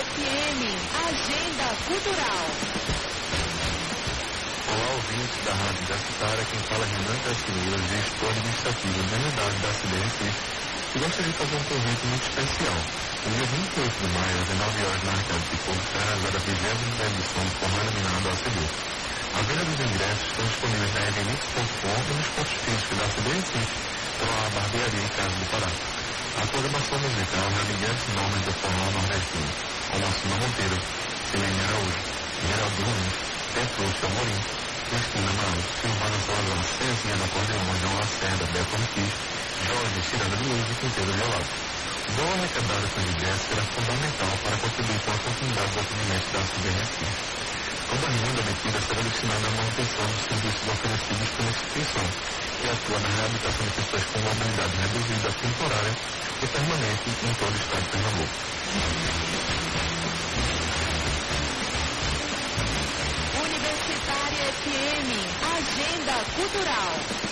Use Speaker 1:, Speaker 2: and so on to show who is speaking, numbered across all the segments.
Speaker 1: FM, Agenda Cultural.
Speaker 2: Olá, ouvintes da Rádio Universitária, quem fala é Renan Casimiro, gestor administrativo da unidade da CDRC, e gostaria de fazer um convite muito especial. No dia 28 de maio, às 19 horas, na Arcade de Porto, será realizada a 20ª edição do Forró Iluminado ACD. A venda dos ingressos estão disponíveis na evenix.com e nos pontos físicos da CDRC, pela Barbearia em Casa do Pará. A programação musical já Miguel Nomes do Forró Nordestino, como Assuna Monteiro, Silene Araújo, Geraldo Nunes, Petrúcio Amorim, Cristina Mauro, Silvana Salazar, Cezinha da Cordeão, João Lacerda, Beto Ortiz, Jorge, Ciranda de Luz e Quinteiro Gelado. Boa arrecadada com ideias será fundamental para contribuir com a continuidade do atendimento da CBRS. Toda a renda obtida será destinada à manutenção dos serviços oferecidos pela instituição, que atua na reabilitação de pessoas com mobilidade reduzida, temporária e permanente em todo o estado de Pernambuco.
Speaker 1: Universitária FM, Agenda Cultural.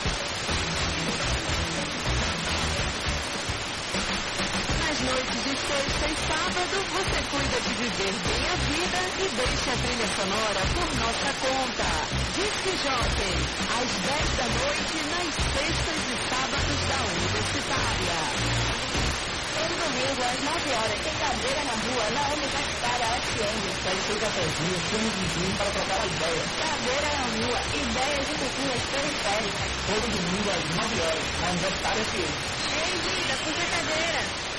Speaker 1: Nas noites de sexta e sábado, você cuida de viver bem a vida e deixa a trilha sonora por nossa conta. Disque Jockey, às 10 da noite, nas sextas e sábados da Universitária.
Speaker 3: Todo domingo, às 9 horas, tem cadeira na rua, na Universitária FM.
Speaker 4: Sai seu cafezinho, chama o vizinho para trocar a ideia.
Speaker 3: Cadeira na rua, ideias e culturas periféricas.
Speaker 4: Todo domingo, às 9 horas, na Universitária FM.
Speaker 3: Ei, vida, puxa a cadeira.